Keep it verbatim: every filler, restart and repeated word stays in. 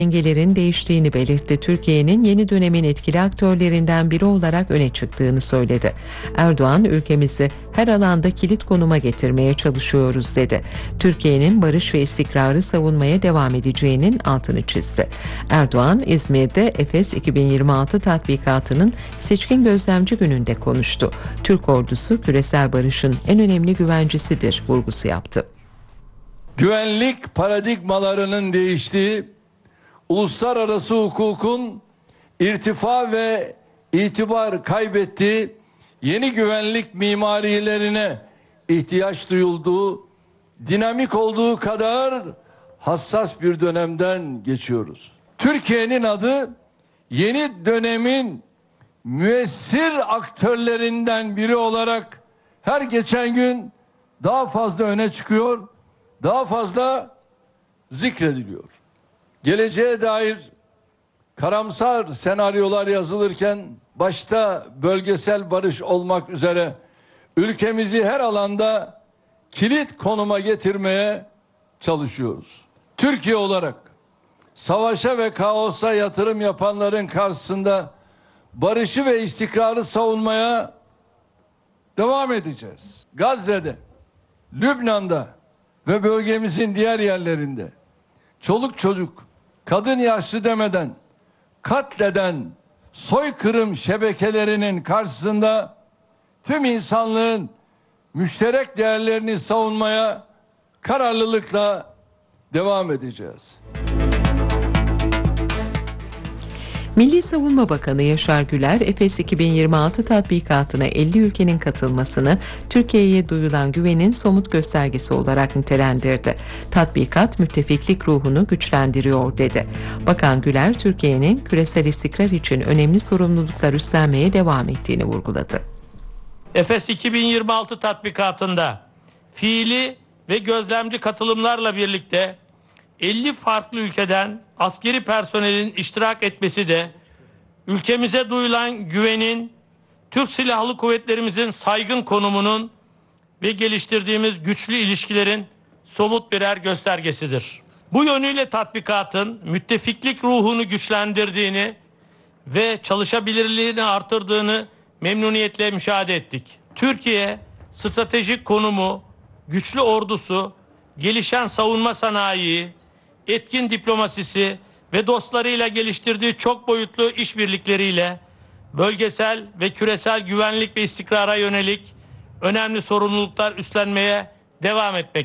dengelerin değiştiğini belirtti. Türkiye'nin yeni dönemin etkili aktörlerinden biri olarak öne çıktığını söyledi. Erdoğan, ülkemizi her alanda kilit konuma getirmeye çalışıyoruz dedi. Türkiye'nin barış ve istikrarı savunmaya devam edeceğinin altını çizdi. Erdoğan, İzmir'de Efes iki bin yirmi altı tatbikatının seçkin gözlemci gününde konuştu. Türk ordusu küresel barışın en önemli güvencesidir vurgusu yaptı. Güvenlik paradigmalarının değiştiği, uluslararası hukukun irtifa ve itibar kaybettiği yeni güvenlik mimarilerine ihtiyaç duyulduğu, dinamik olduğu kadar hassas bir dönemden geçiyoruz. Türkiye'nin adı yeni dönemin müessir aktörlerinden biri olarak her geçen gün daha fazla öne çıkıyor, daha fazla zikrediliyor. Geleceğe dair karamsar senaryolar yazılırken başta bölgesel barış olmak üzere ülkemizi her alanda kilit konuma getirmeye çalışıyoruz. Türkiye olarak savaşa ve kaosa yatırım yapanların karşısında barışı ve istikrarı savunmaya devam edeceğiz. Gazze'de, Lübnan'da ve bölgemizin diğer yerlerinde çoluk çocuk, kadın yaşlı demeden katleden soykırım şebekelerinin karşısında tüm insanlığın müşterek değerlerini savunmaya kararlılıkla devam edeceğiz. Milli Savunma Bakanı Yaşar Güler, Efes iki bin yirmi altı tatbikatına elli ülkenin katılmasını Türkiye'ye duyulan güvenin somut göstergesi olarak nitelendirdi. Tatbikat, müttefiklik ruhunu güçlendiriyor dedi. Bakan Güler, Türkiye'nin küresel istikrar için önemli sorumluluklar üstlenmeye devam ettiğini vurguladı. Efes iki bin yirmi altı tatbikatında fiili ve gözlemci katılımlarla birlikte elli farklı ülkeden askeri personelin iştirak etmesi de ülkemize duyulan güvenin, Türk Silahlı Kuvvetlerimizin saygın konumunun ve geliştirdiğimiz güçlü ilişkilerin somut birer göstergesidir. Bu yönüyle tatbikatın müttefiklik ruhunu güçlendirdiğini ve çalışabilirliğini artırdığını memnuniyetle müşahede ettik. Türkiye, stratejik konumu, güçlü ordusu, gelişen savunma sanayi, etkin diplomasisi ve dostlarıyla geliştirdiği çok boyutlu işbirlikleriyle bölgesel ve küresel güvenlik ve istikrara yönelik önemli sorumluluklar üstlenmeye devam etmektedir.